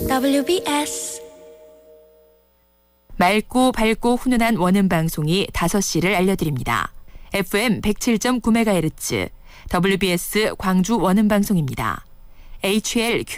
WBS 맑고 밝고 훈훈한 원음방송이 5시를 알려드립니다. FM 107.9MHz WBS 광주 원음방송입니다. HLQ